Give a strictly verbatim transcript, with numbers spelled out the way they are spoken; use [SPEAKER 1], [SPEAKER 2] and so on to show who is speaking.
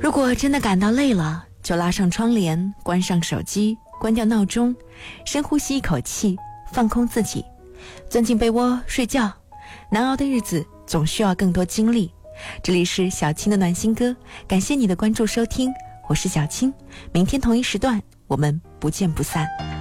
[SPEAKER 1] 如果真的感到累了，就拉上窗帘，关上手机，关掉闹钟，深呼吸一口气，放空自己，钻进被窝睡觉。难熬的日子总需要更多精力。这里是小青的暖心歌，感谢你的关注收听，我是小青，明天同一时段我们不见不散。